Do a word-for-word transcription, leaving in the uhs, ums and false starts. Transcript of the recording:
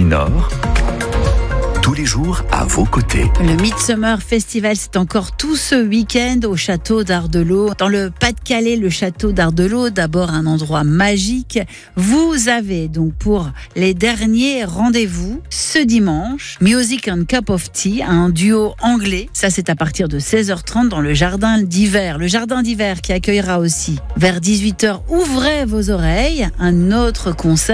Nord, tous les jours à vos côtés. Le Midsummer Festival, c'est encore tout ce week-end au château d'Ardelot. Dans le Pas-de-Calais, le château d'Ardelot, d'abord un endroit magique. Vous avez donc pour les derniers rendez-vous ce dimanche, Music and Cup of Tea, un duo anglais. Ça, c'est à partir de seize heures trente dans le jardin d'hiver. Le jardin d'hiver qui accueillera aussi vers dix-huit heures, ouvrez vos oreilles, un autre concert.